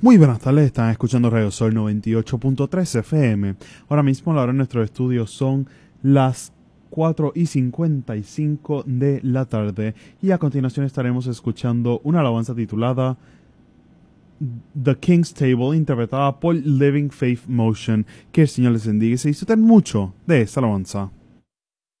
Muy buenas tardes, están escuchando Radio Sol 98.3 FM. Ahora mismo la hora en nuestros estudios son las 4:55 de la tarde y a continuación estaremos escuchando una alabanza titulada The King's Table, interpretada por Living Faith Motion. Que el Señor les bendiga y se disfruten mucho de esta alabanza.